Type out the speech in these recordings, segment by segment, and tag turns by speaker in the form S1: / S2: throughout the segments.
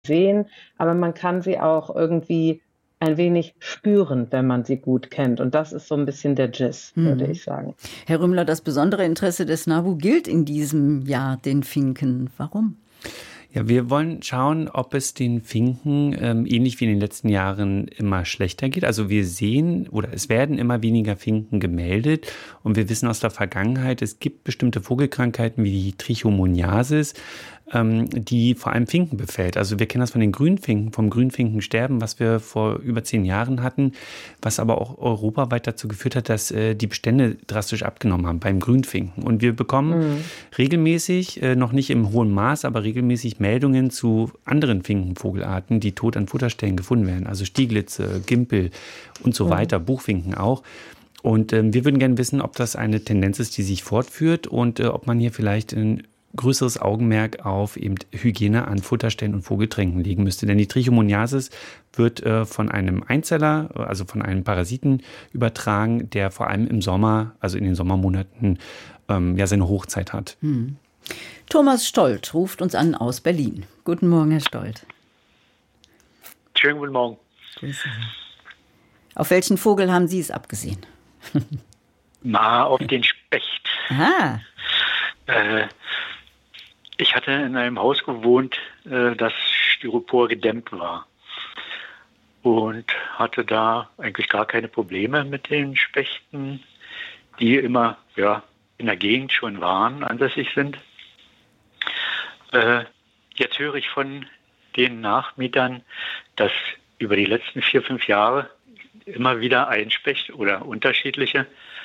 S1: sehen, aber man kann sie auch irgendwie ein wenig spüren, wenn man sie gut kennt. Und das ist so ein bisschen der Gist, würde
S2: Mhm.
S1: ich sagen.
S2: Herr Rümmler, das besondere Interesse des NABU gilt in diesem Jahr den Finken. Warum?
S3: Ja, wir wollen schauen, ob es den Finken ähnlich wie in den letzten Jahren immer schlechter geht. Also wir sehen oder es werden immer weniger Finken gemeldet und wir wissen aus der Vergangenheit, es gibt bestimmte Vogelkrankheiten wie die Trichomoniasis, die vor allem Finken befällt. Also wir kennen das von den Grünfinken, vom Grünfinkensterben, was wir vor über 10 Jahren hatten, was aber auch europaweit dazu geführt hat, dass die Bestände drastisch abgenommen haben beim Grünfinken. Und wir bekommen regelmäßig, noch nicht im hohen Maß, aber regelmäßig Meldungen zu anderen Finkenvogelarten, die tot an Futterstellen gefunden werden. Also Stieglitze, Gimpel und so weiter, Buchfinken auch. Und wir würden gerne wissen, ob das eine Tendenz ist, die sich fortführt und ob man hier vielleicht ein größeres Augenmerk auf eben Hygiene an Futterstellen und Vogeltränken legen müsste. Denn die Trichomoniasis wird von einem Einzeller, also von einem Parasiten übertragen, der vor allem im Sommer, also in den Sommermonaten, seine Hochzeit hat.
S2: Thomas Stolt ruft uns an aus Berlin. Guten Morgen, Herr Stolt.
S4: Schönen guten Morgen.
S2: Grüße Sie. Auf welchen Vogel haben Sie es abgesehen?
S4: Auf den Specht.
S2: Aha.
S4: Ich hatte in einem Haus gewohnt, das Styropor gedämmt war. Und hatte da eigentlich gar keine Probleme mit den Spechten, die immer in der Gegend schon waren, ansässig sind. Jetzt höre ich von den Nachmietern, dass über die letzten 4, 5 Jahre immer wieder ein Specht oder unterschiedliche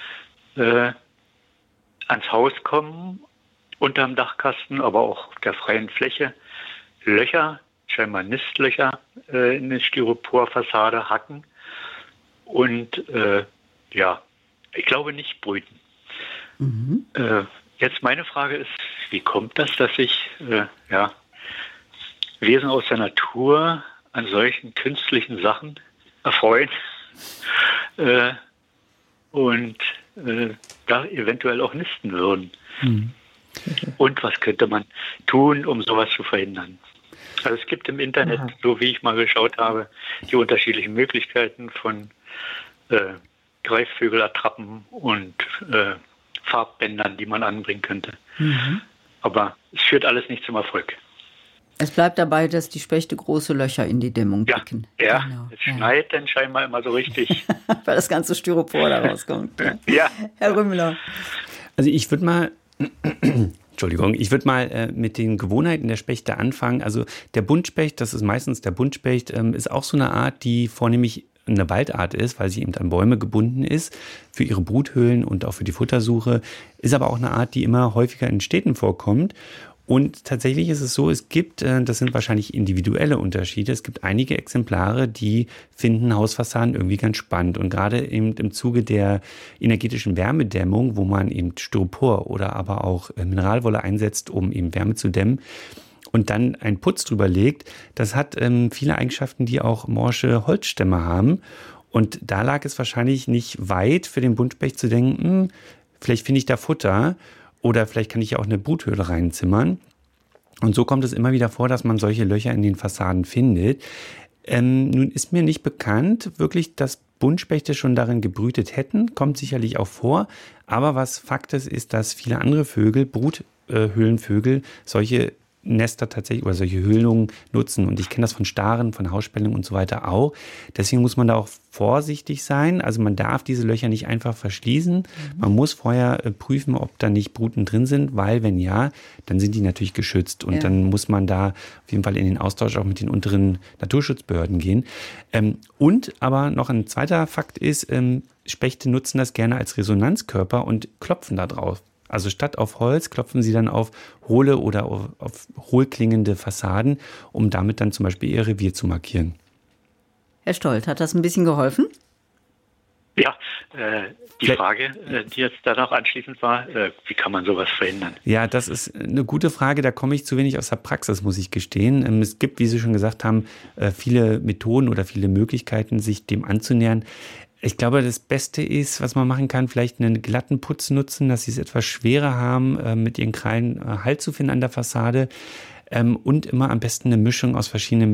S4: ans Haus kommen, unterm Dachkasten, aber auch auf der freien Fläche, Löcher, scheinbar Nistlöcher in der Styroporfassade hacken und ich glaube nicht brüten. Jetzt meine Frage ist, wie kommt das, dass sich Wesen aus der Natur an solchen künstlichen Sachen erfreuen und da eventuell auch nisten würden? Und was könnte man tun, um sowas zu verhindern? Also es gibt im Internet, so wie ich mal geschaut habe, die unterschiedlichen Möglichkeiten von Greifvögelattrappen und Farbbändern, die man anbringen könnte. Aber es führt alles nicht zum Erfolg.
S2: Es bleibt dabei, dass die Spechte große Löcher in die Dämmung picken.
S4: Ja,
S2: genau.
S4: Es schneit dann scheinbar immer so richtig.
S2: Weil das ganze Styropor da rauskommt.
S4: Ja.
S2: Herr Rümmler.
S3: Also ich würde mal mit den Gewohnheiten der Spechte anfangen. Also der Buntspecht, das ist meistens der Buntspecht, ist auch so eine Art, die vornehmlich eine Waldart ist, weil sie eben an Bäume gebunden ist, für ihre Bruthöhlen und auch für die Futtersuche, ist aber auch eine Art, die immer häufiger in Städten vorkommt. Und tatsächlich ist es so, es gibt, das sind wahrscheinlich individuelle Unterschiede, es gibt einige Exemplare, die finden Hausfassaden irgendwie ganz spannend. Und gerade eben im Zuge der energetischen Wärmedämmung, wo man eben Styropor oder aber auch Mineralwolle einsetzt, um eben Wärme zu dämmen, und dann einen Putz drüber legt, das hat viele Eigenschaften, die auch morsche Holzstämme haben. Und da lag es wahrscheinlich nicht weit für den Buntspecht zu denken, vielleicht finde ich da Futter oder vielleicht kann ich ja auch eine Bruthöhle reinzimmern. Und so kommt es immer wieder vor, dass man solche Löcher in den Fassaden findet. Nun ist mir nicht bekannt, wirklich, dass Buntspechte schon darin gebrütet hätten, kommt sicherlich auch vor. Aber was Fakt ist, dass viele andere Vögel, Bruthöhlenvögel, solche Nester tatsächlich oder solche Höhlungen nutzen. Und ich kenne das von Staren, von Hausspellungen und so weiter auch. Deswegen muss man da auch vorsichtig sein. Also man darf diese Löcher nicht einfach verschließen. Man muss vorher prüfen, ob da nicht Bruten drin sind, weil wenn ja, dann sind die natürlich geschützt. Und dann muss man da auf jeden Fall in den Austausch auch mit den unteren Naturschutzbehörden gehen. Und aber noch ein zweiter Fakt ist, Spechte nutzen das gerne als Resonanzkörper und klopfen da drauf. Also statt auf Holz klopfen sie dann auf hohle oder auf hohlklingende Fassaden, um damit dann zum Beispiel ihr Revier zu markieren.
S2: Herr Stolt, hat das ein bisschen geholfen?
S4: Ja, die Frage, die jetzt danach anschließend war, wie kann man sowas verhindern?
S3: Ja, das ist eine gute Frage. Da komme ich zu wenig aus der Praxis, muss ich gestehen. Es gibt, wie Sie schon gesagt haben, viele Methoden oder viele Möglichkeiten, sich dem anzunähern. Ich glaube, das Beste ist, was man machen kann, vielleicht einen glatten Putz nutzen, dass sie es etwas schwerer haben, mit ihren Krallen Halt zu finden an der Fassade. und immer am besten eine Mischung aus verschiedenen